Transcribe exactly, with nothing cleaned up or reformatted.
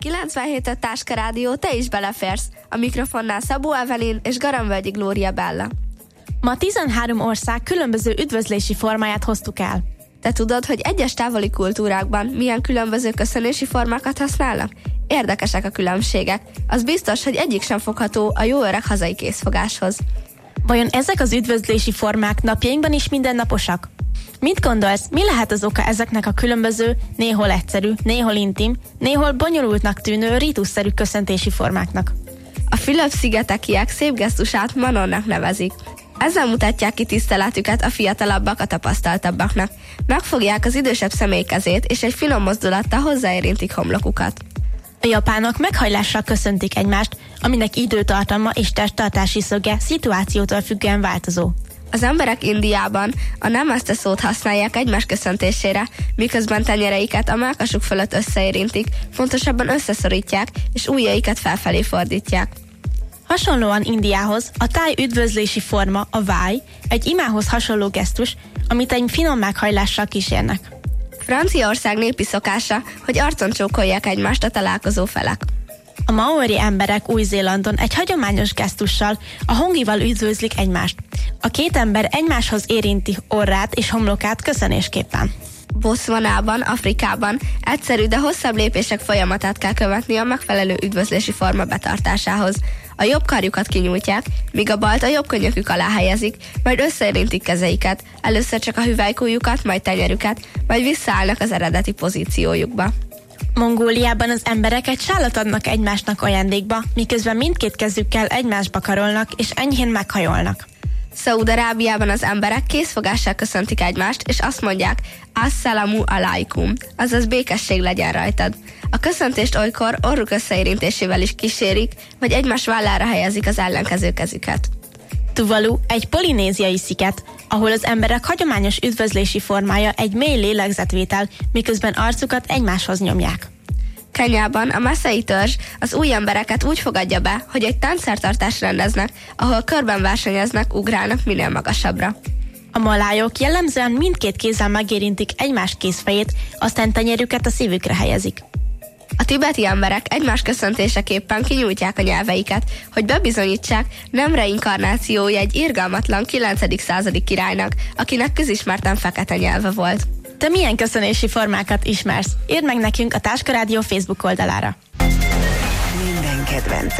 kilencvenhét öt Táska Rádió, te is beleférsz. A mikrofonnál Szabó Evelyn és Garamvölgyi Glória Bella. Ma tizenhárom ország különböző üdvözlési formáját hoztuk el. Te tudod, hogy egyes távoli kultúrákban milyen különböző köszönési formákat használnak? Érdekesek a különbségek. Az biztos, hogy egyik sem fogható a jó öreg hazai készfogáshoz. Vajon ezek az üdvözlési formák napjainkban is mindennaposak? Mit gondolsz, mi lehet az oka ezeknek a különböző, néhol egyszerű, néhol intim, néhol bonyolultnak tűnő, rítusszerű köszöntési formáknak? A Fülöp-szigetekiek szép gesztusát manonnak nevezik. Ezzel mutatják ki tiszteletüket a fiatalabbak a tapasztaltabbaknak. Megfogják az idősebb személy kezét, és egy finom mozdulattal hozzáérintik homlokukat. A japánok meghajlással köszöntik egymást, aminek időtartalma és testtartási szöge szituációtól függően változó. Az emberek Indiában a namaste szót használják egymás köszöntésére, miközben tenyereiket a mellkasuk fölött összeérintik, fontosabban összeszorítják, és ujjaikat felfelé fordítják. Hasonlóan Indiához a táj üdvözlési forma, a váj, egy imához hasonló gesztus, amit egy finom meghajlással kísérnek. Franciaország népi szokása, hogy arcon csókolják egymást a találkozó felek. A maori emberek Új-Zélandon egy hagyományos gesztussal, a hongival üdvözlik egymást. A két ember egymáshoz érinti orrát és homlokát köszönésképpen. Botswanában, Afrikában egyszerű, de hosszabb lépések folyamatát kell követni a megfelelő üdvözlési forma betartásához. A jobb karjukat kinyújtják, míg a balt a jobb könyökük alá helyezik, majd összeérintik kezeiket, először csak a hüvelykujjukat, majd tenyerüket, majd visszaállnak az eredeti pozíciójukba. Mongóliában az emberek egy sálat adnak egymásnak ajándékba, miközben mindkét kezükkel egymásba karolnak és enyhén meghajolnak. Szaúd-Arábiában az emberek készfogással köszöntik egymást, és azt mondják, Assalamu alaikum, azaz békesség legyen rajtad. A köszöntést olykor orruk összeérintésével is kísérik, vagy egymás vállára helyezik az ellenkező kezüket. Tuvalu egy polinéziai sziget, ahol az emberek hagyományos üdvözlési formája egy mély lélegzetvétel, miközben arcukat egymáshoz nyomják. Kenyában a Maasai törzs az új embereket úgy fogadja be, hogy egy táncszertartást rendeznek, ahol körben versenyeznek, ugrálnak minél magasabbra. A malájok jellemzően mindkét kézzel megérintik egymás kézfejét, aztán tenyerüket a szívükre helyezik. A tibeti emberek egymás köszöntéseképpen kinyújtják a nyelveiket, hogy bebizonyítsák, nem reinkarnációja egy irgalmatlan kilencedik századi királynak, akinek közismerten fekete nyelve volt. Te milyen köszönési formákat ismersz? Írd meg nekünk a Táska Rádió Facebook oldalára. Minden kedvenc